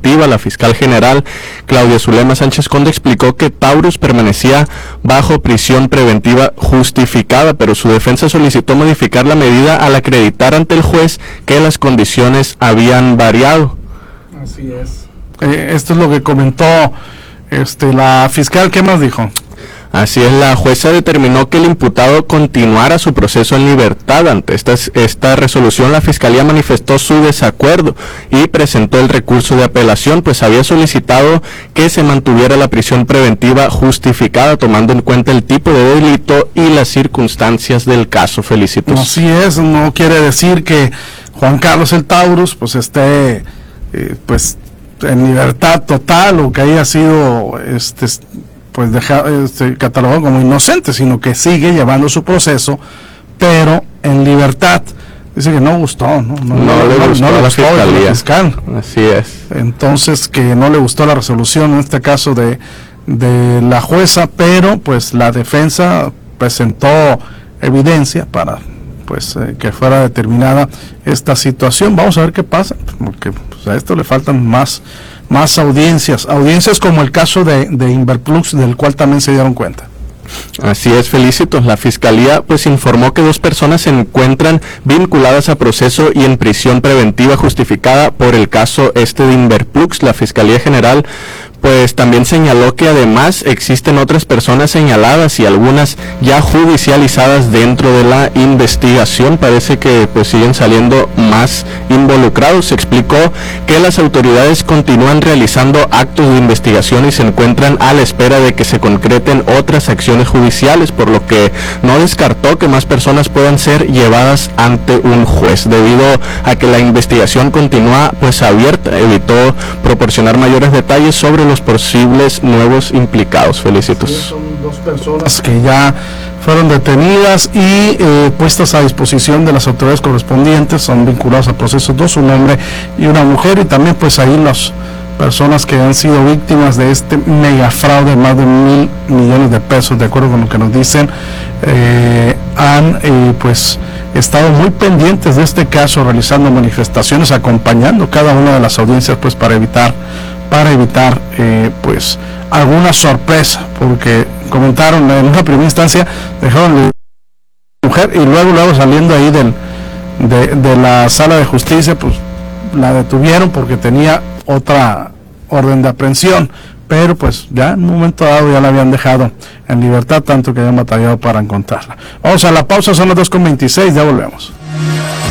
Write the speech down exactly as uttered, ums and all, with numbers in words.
preventiva, la fiscal general Claudia Zulema Sánchez Conde explicó que Taurus permanecía bajo prisión preventiva justificada, pero su defensa solicitó modificar la medida al acreditar ante el juez que las condiciones habían variado. Así es. Eh, esto es lo que comentó este la fiscal. ¿Qué más dijo? Así es, la jueza determinó que el imputado continuara su proceso en libertad. Ante esta, esta resolución, la Fiscalía manifestó su desacuerdo y presentó el recurso de apelación, pues había solicitado que se mantuviera la prisión preventiva justificada, tomando en cuenta el tipo de delito y las circunstancias del caso. Felicitos. Así es, no quiere decir que Juan Carlos el Taurus pues esté eh, pues en libertad total o que haya sido este pues deja, este, catalogado como inocente, sino que sigue llevando su proceso, pero en libertad. Dice que no gustó, no, no, no, no le no, gustó no a la gustó fiscalía. La fiscal. Así es. Entonces que no le gustó la resolución en este caso de, de la jueza, pero pues la defensa presentó evidencia para pues eh, que fuera determinada esta situación. Vamos a ver qué pasa, porque pues, a esto le faltan más más audiencias, audiencias como el caso de, de Inverplux, del cual también se dieron cuenta. Así es, Felicitos. La Fiscalía pues informó que dos personas se encuentran vinculadas a proceso y en prisión preventiva justificada por el caso este de Inverplux. La Fiscalía General pues también señaló que además existen otras personas señaladas y algunas ya judicializadas dentro de la investigación. Parece que pues siguen saliendo más involucrados. Se explicó que las autoridades continúan realizando actos de investigación y se encuentran a la espera de que se concreten otras acciones judiciales, por lo que no descartó que más personas puedan ser llevadas ante un juez. Debido a que la investigación continúa pues abierta, evitó proporcionar mayores detalles sobre los posibles nuevos implicados. Felicitos. Sí, son dos personas que ya fueron detenidas y eh, puestas a disposición de las autoridades correspondientes, son vinculados a procesos dos, un hombre y una mujer, y también pues ahí las personas que han sido víctimas de este mega fraude de más de mil millones de pesos, de acuerdo con lo que nos dicen, eh, han eh, pues estado muy pendientes de este caso, realizando manifestaciones, acompañando cada una de las audiencias pues para evitar para evitar eh, pues alguna sorpresa, porque comentaron en una primera instancia dejaron a la mujer y luego luego saliendo ahí del de, de la sala de justicia pues la detuvieron porque tenía otra orden de aprehensión, pero pues ya en un momento dado ya la habían dejado en libertad, tanto que habían batallado para encontrarla. Vamos a la pausa, son las dos con veintiséis, ya volvemos.